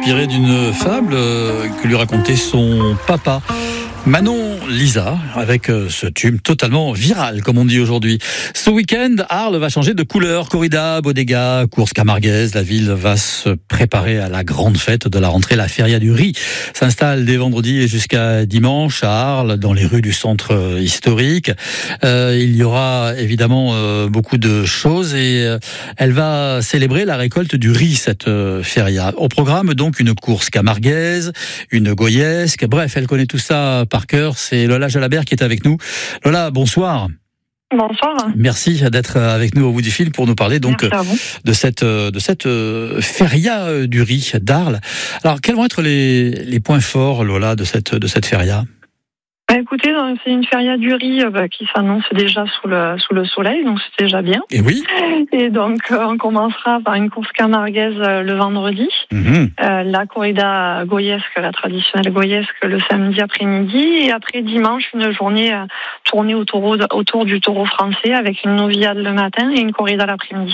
inspiré d'une fable que lui racontait son papa. Manon Lisa, avec ce tube totalement viral, comme on dit aujourd'hui. Ce week-end, Arles va changer de couleur. Corrida, bodega, course camarguaise. La ville va se préparer à la grande fête de la rentrée. La Feria du Riz s'installe dès vendredi et jusqu'à dimanche à Arles, dans les rues du centre historique. Il y aura évidemment beaucoup de choses et elle va célébrer la récolte du riz, cette feria. Au programme, donc, une course camarguaise, une goyesque. Bref, elle connaît tout ça par cœur. C'est Lola Jalabert qui est avec nous. Lola, bonsoir. Bonsoir. Merci d'être avec nous au bout du fil pour nous parler donc de cette feria du riz d'Arles. Alors, quels vont être les points forts, Lola, de cette feria ? Écoutez, c'est une feria du riz qui s'annonce déjà sous le soleil, donc c'est déjà bien. Et oui. Et donc on commencera par une course camarguaise le vendredi, la corrida goyesque, la traditionnelle goyesque, le samedi après-midi, et après dimanche une journée tournée autour du taureau français avec une novillade le matin et une corrida l'après-midi.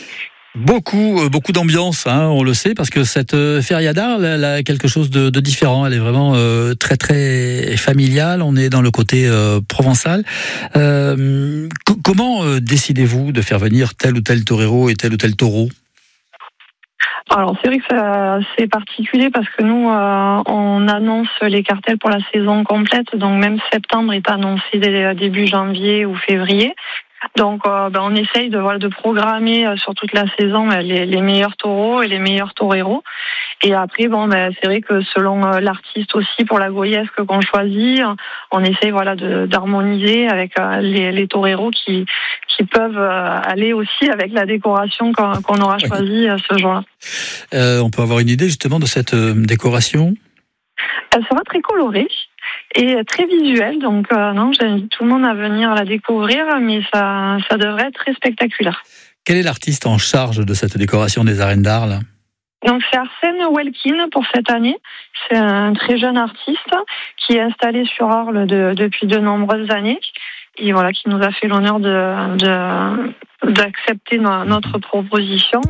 Beaucoup d'ambiance, on le sait, parce que cette feria d'Arles, elle a quelque chose de différent. Elle est vraiment très très familiale. On est dans le côté provençal. Comment décidez-vous de faire venir tel ou tel torero et tel ou tel taureau ? Alors c'est vrai que c'est particulier parce que nous on annonce les cartels pour la saison complète, donc même septembre est annoncé début janvier ou février. Donc on essaye de programmer sur toute la saison les meilleurs taureaux et les meilleurs toreros. Et après c'est vrai que selon l'artiste aussi pour la goyesque qu'on choisit, on essaye d'harmoniser avec les toreros qui peuvent aller aussi avec la décoration qu'on aura choisie ce jour-là. On peut avoir une idée justement de cette décoration ? Elle sera très colorée et très visuelle, donc j'invite tout le monde à venir la découvrir, mais ça devrait être très spectaculaire. Quel est l'artiste en charge de cette décoration des arènes d'Arles ? Donc c'est Arsène Welkin pour cette année. C'est un très jeune artiste qui est installé sur Arles depuis de nombreuses années et qui nous a fait l'honneur d'accepter notre proposition.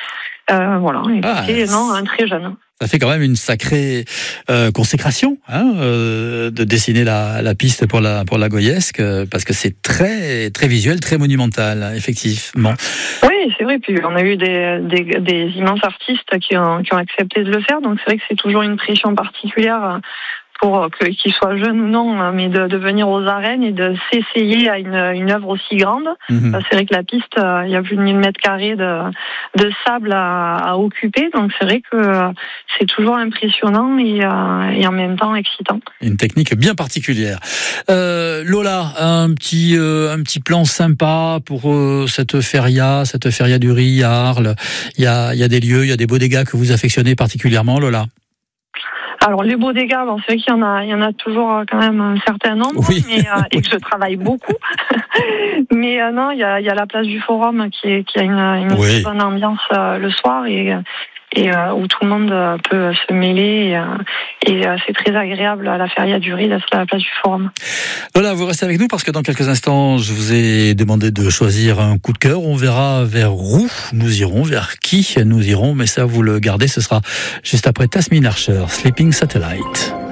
Un très jeune. Ça fait quand même une sacrée consécration de dessiner la piste pour la goyesque, parce que c'est très très visuel, très monumental, effectivement. Oui, c'est vrai. Puis on a eu des immenses artistes qui ont accepté de le faire, donc c'est vrai que c'est toujours une pression particulière pour qu'ils soient jeunes ou non, mais de venir aux arènes et de s'essayer à une œuvre aussi grande. C'est vrai que la piste, il y a plus de 1000 mètres carrés de sable à occuper, donc c'est vrai que c'est toujours impressionnant et en même temps excitant. Une technique bien particulière. Lola, un petit plan sympa pour cette feria du riz à Arles. Il y a des lieux, il y a des bodegas que vous affectionnez particulièrement, Lola ? Alors les bodegas, c'est vrai qu'il y en a toujours quand même un certain nombre, oui. Et que je travaille beaucoup. Mais il y a la place du Forum qui a une très bonne ambiance le soir et où tout le monde peut se mêler et c'est très agréable à la feria du riz d'être à la place du Forum. Voilà, vous restez avec nous parce que dans quelques instants, je vous ai demandé de choisir un coup de cœur. On verra vers où nous irons, vers qui nous irons, mais ça vous le gardez, ce sera juste après Tasmin Archer, Sleeping Satellite.